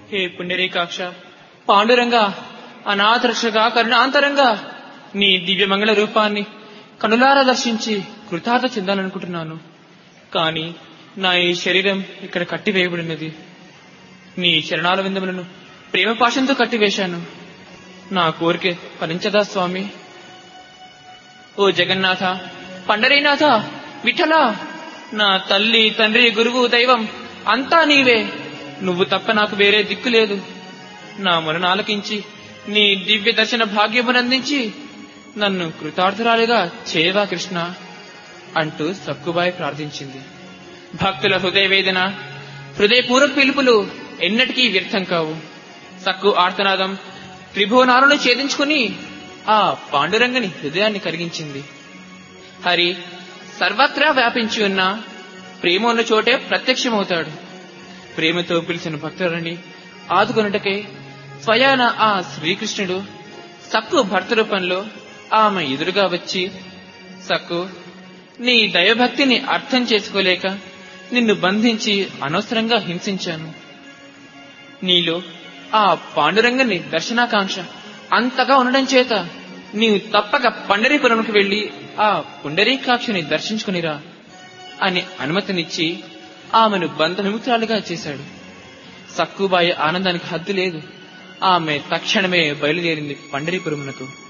హే పుండరీకాక్ష, పాండురంగ, అనాథరక్షగా, కరుణాంతరంగా నీ దివ్యమంగళ రూపాన్ని కనులారా దర్శించి కృతార్థ చెందాలనుకుంటున్నాను. కాని నా ఈ శరీరం ఇక్కడ కట్టివేయబడినది. నీ చరణాల విందములను ప్రేమ పాశంతో కట్టివేశాను. నా కోరిక ఫలించదా స్వామి? ఓ జగన్నాథ, పండరీనాథ, విఠల, నా తల్లి, తండ్రి, గురువు, దైవం అంతా నీవే. నువ్వు తప్ప నాకు వేరే దిక్కు లేదు. నా మొరను ఆలకించి నీ దివ్య దర్శన భాగ్యమునందించి నన్ను కృతార్థురాలిగా చేయవా కృష్ణ అంటూ సక్కుబాయి ప్రార్థించింది. భక్తుల హృదయ వేదన, హృదయపూర్వక పిలుపులు ఎన్నటికీ వ్యర్థం కావు. సక్కు ఆర్తనాదం త్రిభువనాలను ఛేదించుకుని ఆ పాండురంగని హృదయాన్ని కరిగించింది. హరి సర్వత్రా వ్యాపించి ఉన్న ప్రేమ ఉన్న చోటే ప్రత్యక్షమవుతాడు. ప్రేమతో పిలిచిన భక్తులని ఆదుకొనుటకే స్వయాన ఆ శ్రీకృష్ణుడు సక్కు భర్త రూపంలో ఆమె ఎదురుగా వచ్చి, సక్కు, నీ దైవభక్తిని అర్థం చేసుకోలేక నిన్ను బంధించి అనవసరంగా హింసించాను. నీలో ఆ పాండురంగని దర్శనాకాంక్ష అంతగా ఉండడం చేత నీవు తప్పక పండరీపురంకు వెళ్లి ఆ పుండరీకాక్షని దర్శించుకునిరా అని అనుమతినిచ్చి ఆమెను బంధ విముక్తురాలిగా చేశాడు. సక్కుబాయి ఆనందానికి హద్దు లేదు. ఆమె తక్షణమే బయలుదేరింది పండరీపురమునకు.